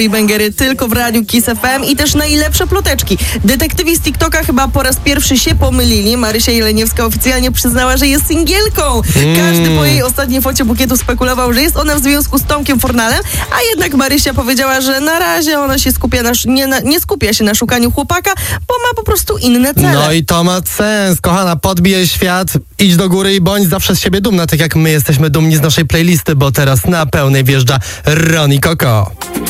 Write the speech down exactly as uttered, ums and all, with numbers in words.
i bęgery tylko w radiu Kiss F M i też najlepsze ploteczki. Detektywi z TikToka chyba po raz pierwszy się pomylili. Marysia Jeleniewska oficjalnie przyznała, że jest singielką. Mm. Każdy po jej ostatniej focie bukietu spekulował, że jest ona w związku z Tomkiem Fornalem, a jednak Marysia powiedziała, że na razie ona się skupia na, nie, na, nie skupia się na szukaniu chłopaka, bo ma po prostu inne cele. No i to ma sens, kochana, podbijaj świat, idź do góry i bądź zawsze z siebie dumna, tak jak my jesteśmy dumni z naszej playlisty, bo teraz na pełnej wjeżdża Ron i Coco.